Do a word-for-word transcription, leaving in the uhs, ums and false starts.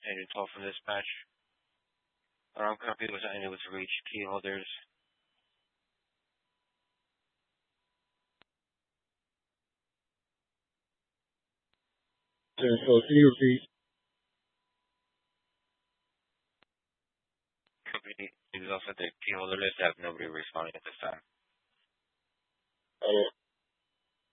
Agent twelve from dispatch. Alarm copy was unable to reach key holders. So, can you repeat? Company is also the key holder list. Have nobody responding at this time. Uh,